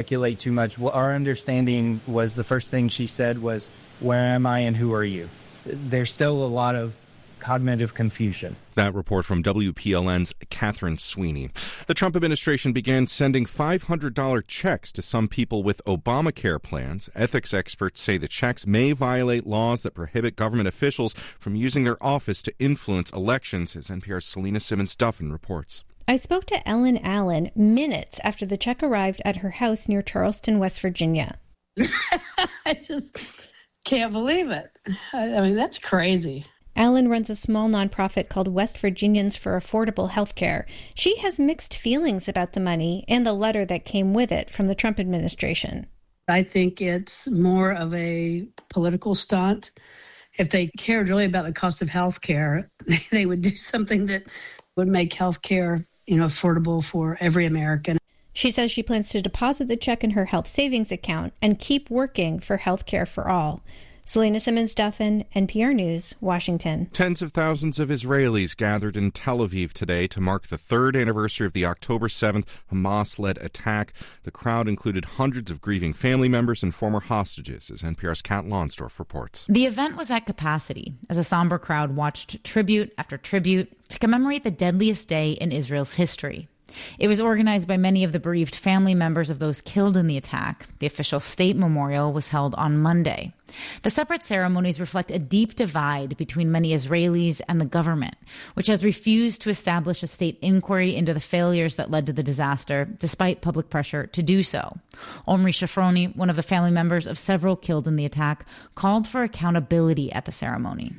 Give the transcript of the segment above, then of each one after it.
speculate too much. Our understanding was the first thing she said was, "Where am I and who are you?" There's still a lot of cognitive confusion. That report from WPLN's Catherine Sweeney. The Trump administration began sending $500 checks to some people with Obamacare plans. Ethics experts say the checks may violate laws that prohibit government officials from using their office to influence elections, as NPR's Selena Simmons-Duffin reports. I spoke to Ellen Allen minutes after the check arrived at her house near Charleston, West Virginia. I just can't believe it. I mean, that's crazy. Allen runs a small nonprofit called West Virginians for Affordable Health Care. She has mixed feelings about the money and the letter that came with it from the Trump administration. I think it's more of a political stunt. If they cared really about the cost of health care, they would do something that would make health care, affordable for every American. She says she plans to deposit the check in her health savings account and keep working for health care for all. Selena Simmons-Duffin, NPR News, Washington. Tens of thousands of Israelis gathered in Tel Aviv today to mark the third anniversary of the October 7th Hamas-led attack. The crowd included hundreds of grieving family members and former hostages, as NPR's Kat Lonsdorf reports. The event was at capacity as a somber crowd watched tribute after tribute to commemorate the deadliest day in Israel's history. It was organized by many of the bereaved family members of those killed in the attack. The official state memorial was held on Monday. The separate ceremonies reflect a deep divide between many Israelis and the government, which has refused to establish a state inquiry into the failures that led to the disaster, despite public pressure to do so. Omri Shafroni, one of the family members of several killed in the attack, called for accountability at the ceremony.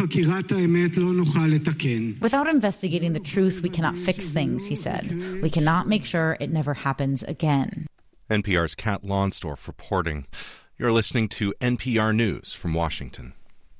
Without investigating the truth, we cannot fix things, he said. We cannot make sure it never happens again. NPR's Kat Lonsdorf reporting. You're listening to NPR News from Washington.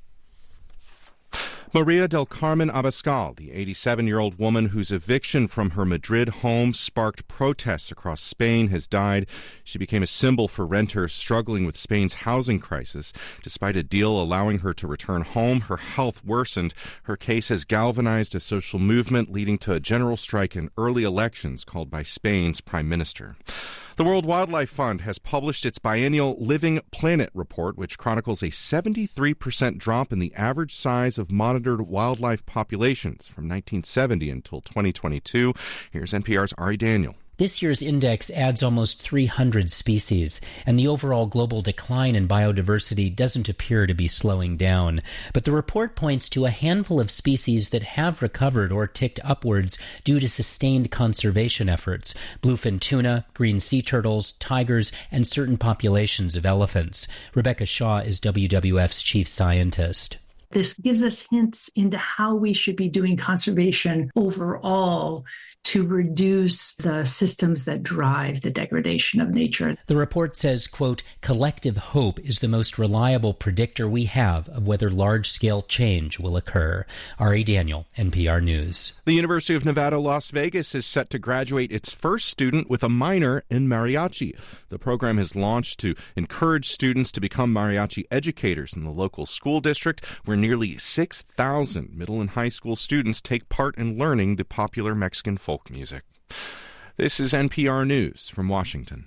Maria del Carmen Abascal, the 87-year-old woman whose eviction from her Madrid home sparked protests across Spain, has died. She became a symbol for renters struggling with Spain's housing crisis. Despite a deal allowing her to return home, her health worsened. Her case has galvanized a social movement, leading to a general strike in early elections called by Spain's prime minister. The World Wildlife Fund has published its biennial Living Planet report, which chronicles a 73% drop in the average size of monitored wildlife populations from 1970 until 2022. Here's NPR's Ari Daniel. This year's index adds almost 300 species, and the overall global decline in biodiversity doesn't appear to be slowing down. But the report points to a handful of species that have recovered or ticked upwards due to sustained conservation efforts: bluefin tuna, green sea turtles, tigers, and certain populations of elephants. Rebecca Shaw is WWF's chief scientist. This gives us hints into how we should be doing conservation overall to reduce the systems that drive the degradation of nature. The report says, quote, collective hope is the most reliable predictor we have of whether large-scale change will occur. Ari Daniel, NPR News. The University of Nevada, Las Vegas is set to graduate its first student with a minor in mariachi. The program is launched to encourage students to become mariachi educators in the local school district, where nearly 6,000 middle and high school students take part in learning the popular Mexican folk music. This is NPR News from Washington.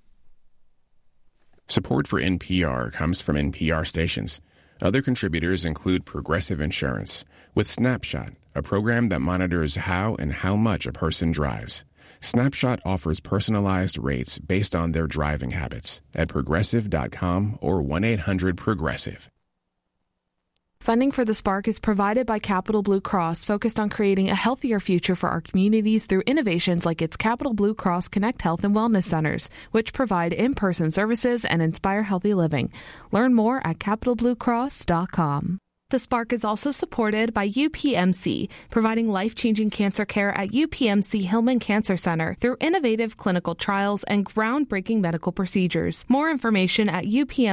Support for NPR comes from NPR stations. Other contributors include Progressive Insurance, with Snapshot, a program that monitors how and how much a person drives. Snapshot offers personalized rates based on their driving habits at progressive.com or 1-800-PROGRESSIVE. Funding for the Spark is provided by Capital Blue Cross, focused on creating a healthier future for our communities through innovations like its Capital Blue Cross Connect Health and Wellness Centers, which provide in-person services and inspire healthy living. Learn more at capitalbluecross.com. The Spark is also supported by UPMC, providing life-changing cancer care at UPMC Hillman Cancer Center through innovative clinical trials and groundbreaking medical procedures. More information at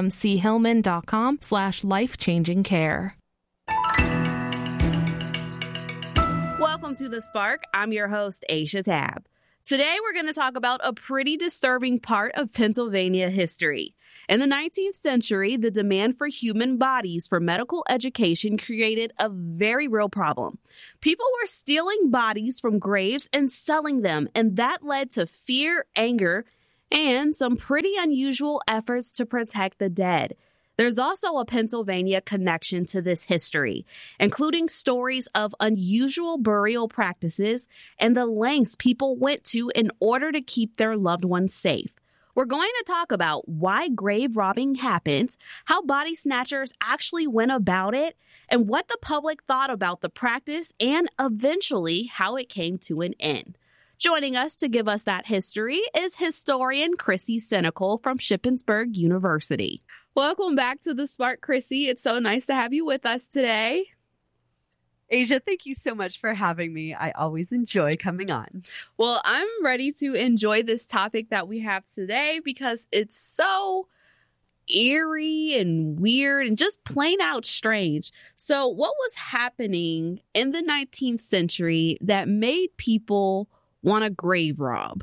upmchillman.com/life-changing-care. Welcome to The Spark. I'm your host, Aisha Tab. Today, we're going to talk about a pretty disturbing part of Pennsylvania history. In the 19th century, the demand for human bodies for medical education created a very real problem. People were stealing bodies from graves and selling them, and that led to fear, anger, and some pretty unusual efforts to protect the dead. There's also a Pennsylvania connection to this history, including stories of unusual burial practices and the lengths people went to in order to keep their loved ones safe. We're going to talk about why grave robbing happens, how body snatchers actually went about it, and what the public thought about the practice, and eventually how it came to an end. Joining us to give us that history is historian Chrissy Senecal from Shippensburg University. Welcome back to The Spark, Chrissy. It's so nice to have you with us today. Asia, thank you so much for having me. I always enjoy coming on. Well, I'm ready to enjoy this topic that we have today because it's so eerie and weird and just plain out strange. So what was happening in the 19th century that made people want to grave rob?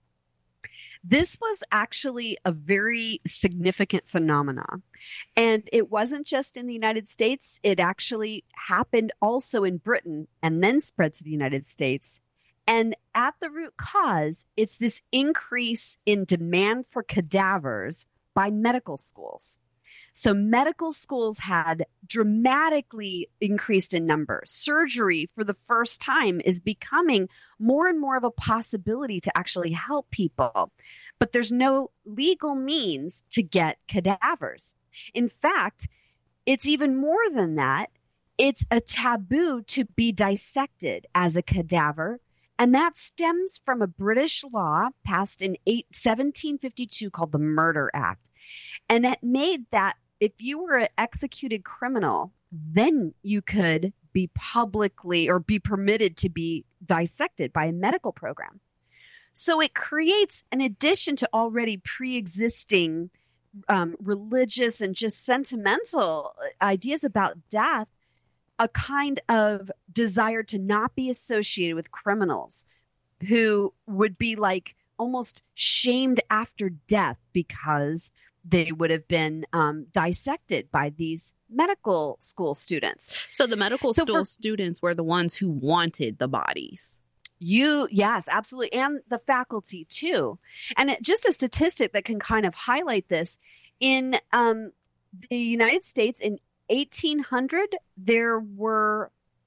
This was actually a very significant phenomenon. And it wasn't just in the United States. It actually happened also in Britain and then spread to the United States. And at the root cause, it's this increase in demand for cadavers by medical schools. So medical schools had dramatically increased in numbers. Surgery for the first time is becoming more and more of a possibility to actually help people. But there's no legal means to get cadavers. In fact, it's even more than that. It's a taboo to be dissected as a cadaver. And that stems from a British law passed in 1752 called the Murder Act. And it made that if you were an executed criminal, then you could be publicly or be permitted to be dissected by a medical program. So it creates, in addition to already pre-existing religious and just sentimental ideas about death, a kind of desire to not be associated with criminals who would be like almost shamed after death because they would have been dissected by these medical school students. So the medical school students were the ones who wanted the bodies. Yes, absolutely. And the faculty too. And just a statistic that can kind of highlight this, in the United States in 1800, there were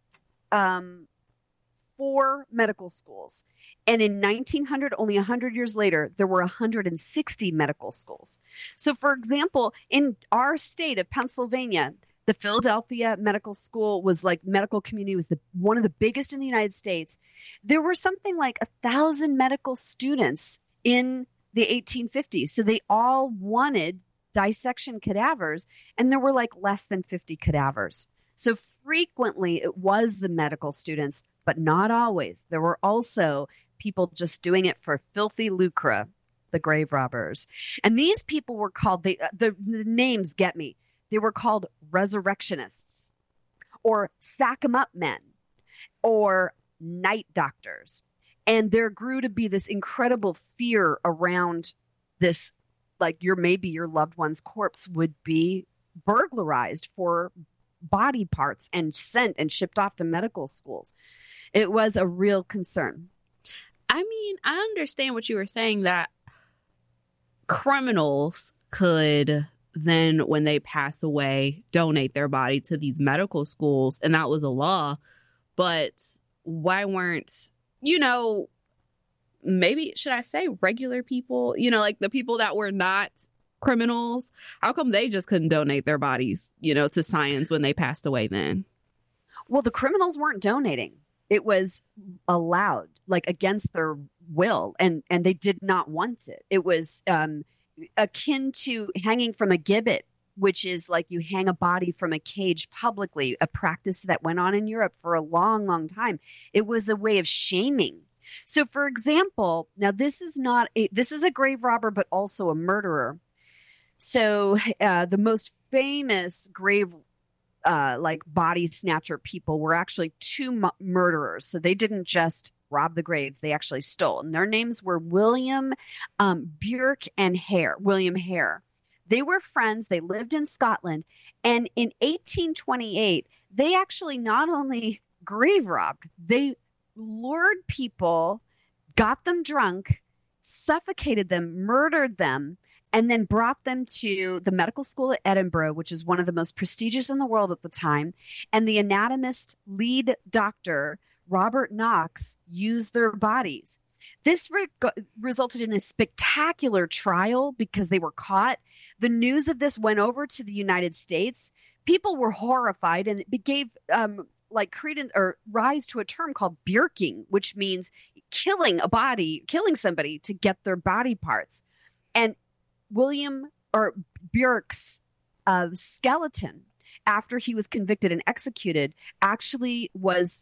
4 medical schools. And in 1900, only 100 years later, there were 160 medical schools. So for example, in our state of Pennsylvania, the Philadelphia Medical School was like medical community was one of the biggest in the United States. There were something like 1,000 medical students in the 1850s. So they all wanted dissection cadavers, and there were like less than 50 cadavers. So frequently it was the medical students, but not always. There were also people just doing it for filthy lucre, the grave robbers. And these people were called, the names get me. They were called resurrectionists or sack 'em up men or night doctors. And there grew to be this incredible fear around this, like maybe your loved one's corpse would be burglarized for body parts and sent and shipped off to medical schools. It was a real concern. I mean, I understand what you were saying, that criminals could then, when they pass away, donate their body to these medical schools, and that was a law. But why weren't, maybe, should I say regular people, like the people that were not criminals, how come they just couldn't donate their bodies, to science when they passed away then? Well, the criminals weren't donating. It was allowed, like against their will, and they did not want it. It was akin to hanging from a gibbet, which is like you hang a body from a cage publicly, a practice that went on in Europe for a long, long time. It was a way of shaming. So, for example, now this is a grave robber, but also a murderer. So the most famous grave body snatcher people were actually 2 murderers. So they didn't just rob the graves, they actually stole. And their names were William Burke and William Hare. They were friends. They lived in Scotland. And in 1828, they actually not only grave robbed, they lured people, got them drunk, suffocated them, murdered them, and then brought them to the medical school at Edinburgh, which is one of the most prestigious in the world at the time. And the anatomist lead doctor, Robert Knox, used their bodies. This resulted in a spectacular trial because they were caught. The news of this went over to the United States. People were horrified, and it gave credence or rise to a term called bjorking, which means killing somebody to get their body parts. And Bjork's skeleton, after he was convicted and executed, actually was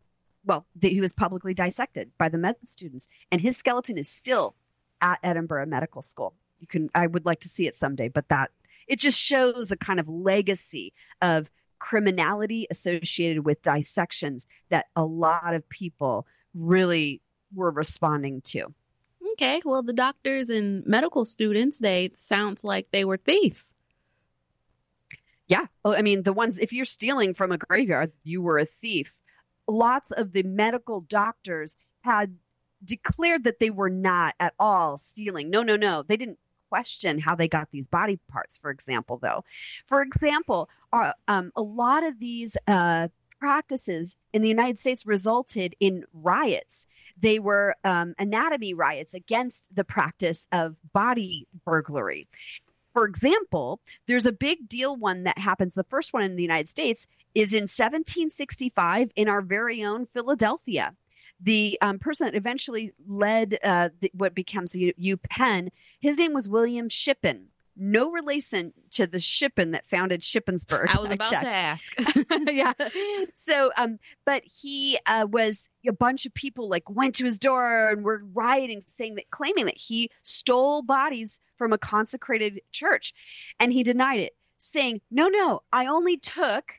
he was publicly dissected by the med students, and his skeleton is still at Edinburgh Medical School. I would like to see it someday, but it just shows a kind of legacy of criminality associated with dissections that a lot of people really were responding to. Okay, well, the doctors and medical students, sounds like they were thieves. Yeah. Well, I mean, if you're stealing from a graveyard, you were a thief. Lots of the medical doctors had declared that they were not at all stealing. No. They didn't question how they got these body parts, for example, though. For example, a lot of these practices in the United States resulted in riots. They were anatomy riots against the practice of body burglary. For example, there's a big deal one that happens. The first one in the United States is in 1765 in our very own Philadelphia. The person that eventually led what becomes UPenn, his name was William Shippen. No relation to the Shippen that founded Shippensburg. I was about to ask. Yeah. So, but he was a bunch of people went to his door and were rioting, claiming that he stole bodies from a consecrated church, and he denied it, saying, "No, I only took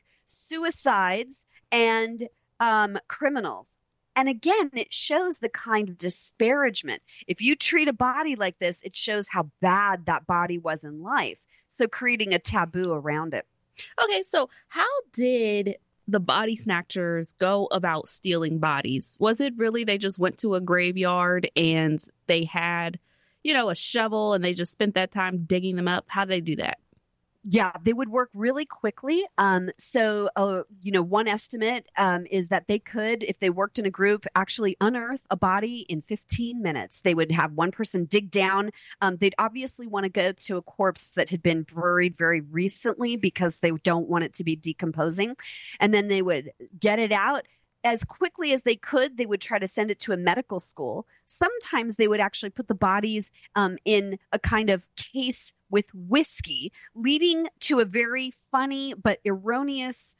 suicides and criminals." And again, it shows the kind of disparagement. If you treat a body like this, it shows how bad that body was in life. So creating a taboo around it. Okay, so how did the body snatchers go about stealing bodies? Was it really they just went to a graveyard and they had, a shovel and they just spent that time digging them up? How did they do that? Yeah, they would work really quickly. So one estimate is that they could, if they worked in a group, actually unearth a body in 15 minutes. They would have one person dig down. They'd obviously want to go to a corpse that had been buried very recently because they don't want it to be decomposing. And then they would get it out. As quickly as they could, they would try to send it to a medical school. Sometimes they would actually put the bodies in a kind of case with whiskey, leading to a very funny but erroneous,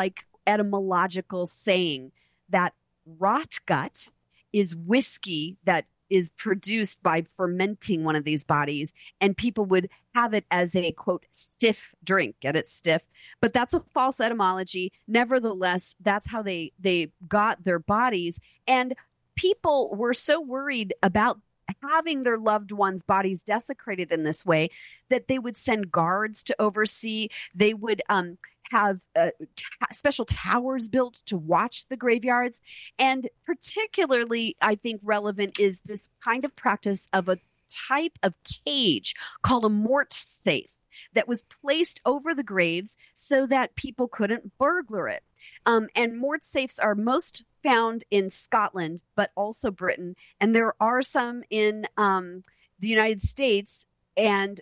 etymological saying that rot gut is whiskey that is produced by fermenting one of these bodies, and people would have it as a, quote, stiff drink. Get it? Stiff. But that's a false etymology. Nevertheless, that's how they got their bodies. And people were so worried about having their loved ones' bodies desecrated in this way that they would send guards to oversee. They would have special towers built to watch the graveyards. And particularly, I think, relevant is this kind of practice of a type of cage called a mort safe that was placed over the graves so that people couldn't burglar it. And mort safes are most found in Scotland, but also Britain. And there are some in the United States, and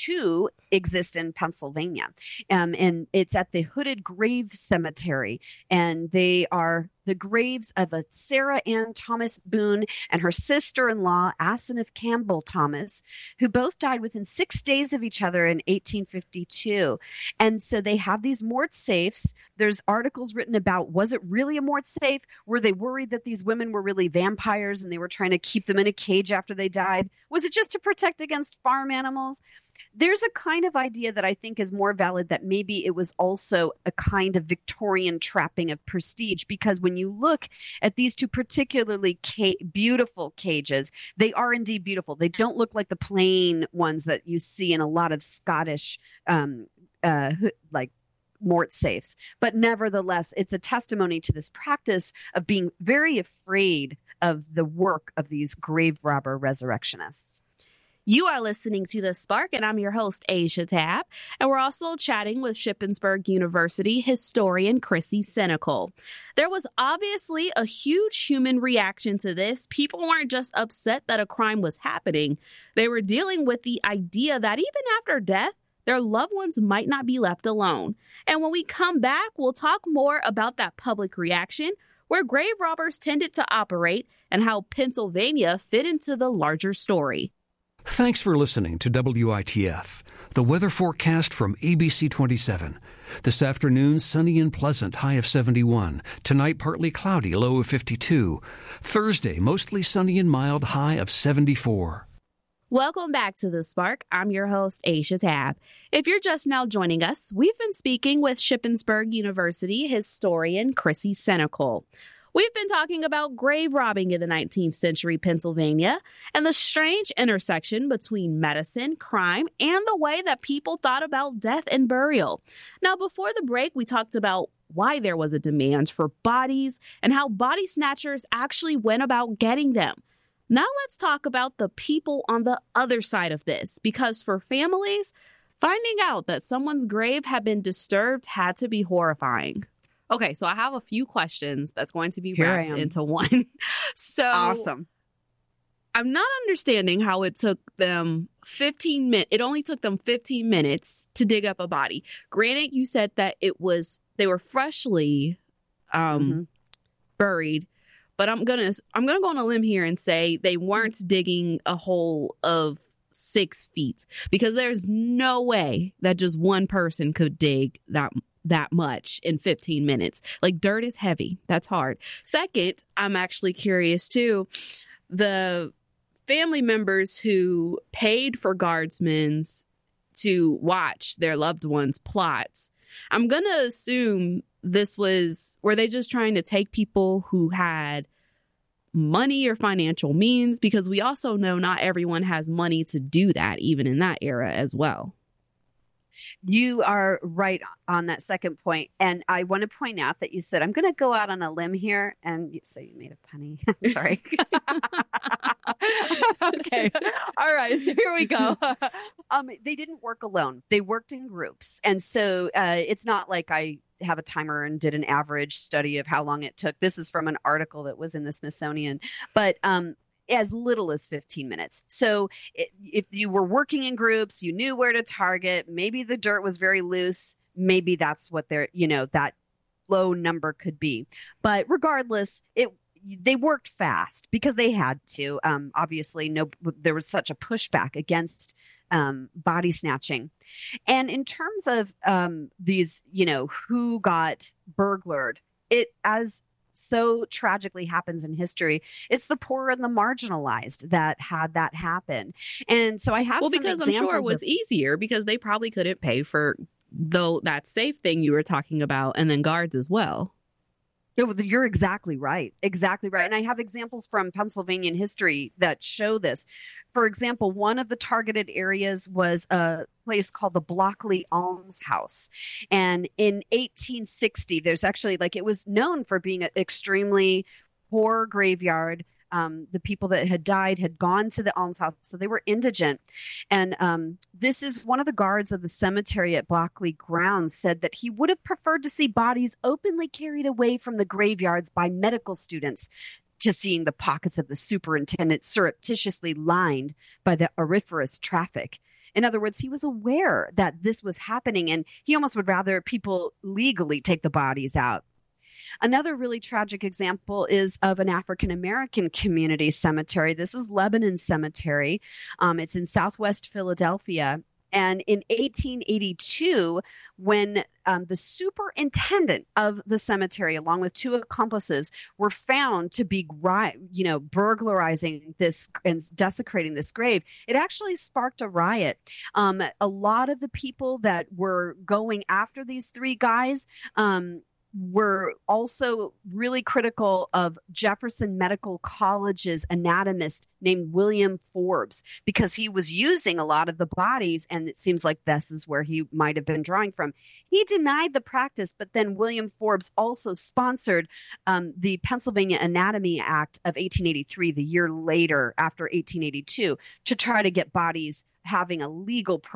2 exist in Pennsylvania. And it's at the Hooded Grave Cemetery. And they are the graves of a Sarah Ann Thomas Boone and her sister-in-law, Asenath Campbell Thomas, who both died within 6 days of each other in 1852. And so they have these mort safes. There's articles written about, was it really a mort safe? Were they worried that these women were really vampires and they were trying to keep them in a cage after they died? Was it just to protect against farm animals? There's a kind of idea that I think is more valid, that maybe it was also a kind of Victorian trapping of prestige, because when you look at these 2 particularly beautiful cages, they are indeed beautiful. They don't look like the plain ones that you see in a lot of Scottish mort safes. But nevertheless, it's a testimony to this practice of being very afraid of the work of these grave robber resurrectionists. You are listening to The Spark, and I'm your host, Asia Tabb. And we're also chatting with Shippensburg University historian Chrissy Senecal. There was obviously a huge human reaction to this. People weren't just upset that a crime was happening. They were dealing with the idea that even after death, their loved ones might not be left alone. And when we come back, we'll talk more about that public reaction, where grave robbers tended to operate, and how Pennsylvania fit into the larger story. Thanks for listening to WITF, the weather forecast from ABC 27. This afternoon, sunny and pleasant, high of 71. Tonight, partly cloudy, low of 52. Thursday, mostly sunny and mild, high of 74. Welcome back to The Spark. I'm your host, Asia Tabb. If you're just now joining us, we've been speaking with Shippensburg University historian Chrissy Senecal. We've been talking about grave robbing in the 19th century Pennsylvania and the strange intersection between medicine, crime, and the way that people thought about death and burial. Now, before the break, we talked about why there was a demand for bodies and how body snatchers actually went about getting them. Now let's talk about the people on the other side of this, because for families, finding out that someone's grave had been disturbed had to be horrifying. Okay, so I have a few questions that's going to be wrapped into one. So awesome. I'm not understanding how it took them 15 minutes. It only took them 15 minutes to dig up a body. Granted, you said that they were freshly buried, but I'm gonna go on a limb here and say they weren't digging a hole of 6 feet, because there's no way that just one person could dig that much in 15 minutes. Like, dirt is heavy. That's hard. Second, I'm actually curious too, the family members who paid for guardsmen to watch their loved ones' plots. I'm going to assume were they just trying to take people who had money or financial means? Because we also know not everyone has money to do that, even in that era as well. You are right on that second point. And I want to point out that you said, I'm going to go out on a limb here. And so you made a punny. Sorry. Okay. All right. So here we go. They didn't work alone. They worked in groups. And so it's not like I have a timer and did an average study of how long it took. This is from an article that was in the Smithsonian. But as little as 15 minutes. So if you were working in groups, you knew where to target. Maybe the dirt was very loose. Maybe that's what that low number could be. But regardless, they worked fast because they had to. Obviously, there was such a pushback against body snatching. And in terms of these, who got burglared, as so tragically happens in history, it's the poor and the marginalized that had that happen. And so I have because I'm sure it was easier because they probably couldn't pay for that safe thing you were talking about, and then guards as well. You're exactly right. Exactly right. And I have examples from Pennsylvania history that show this. For example, one of the targeted areas was a place called the Blockley Alms House. And in 1860, there's actually, it was known for being an extremely poor graveyard. The people that had died had gone to the almshouse, so they were indigent. And this is one of the guards of the cemetery at Blockley grounds said that he would have preferred to see bodies openly carried away from the graveyards by medical students, to seeing the pockets of the superintendent surreptitiously lined by the auriferous traffic. In other words, he was aware that this was happening, and he almost would rather people legally take the bodies out. Another really tragic example is of an African-American community cemetery. This is Lebanon Cemetery. It's in Southwest Philadelphia. And in 1882, when the superintendent of the cemetery, along with 2 accomplices, were found to be, burglarizing this and desecrating this grave, it actually sparked a riot. A lot of the people that were going after these 3 guys, were also really critical of Jefferson Medical College's anatomist named William Forbes, because he was using a lot of the bodies, and it seems like this is where he might have been drawing from. He denied the practice, but then William Forbes also sponsored the Pennsylvania Anatomy Act of 1883, the year later after 1882, to try to get bodies having a legal